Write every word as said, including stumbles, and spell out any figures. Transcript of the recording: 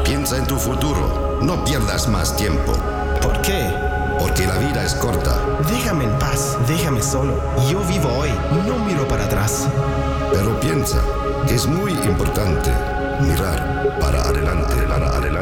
Piensa en tu futuro. No pierdas más tiempo. ¿Por qué? Porque la vida es corta. Déjame en paz, déjame solo. Yo vivo hoy, no miro para atrás. Pero piensa que es muy importante mirar para adelante, para adelante.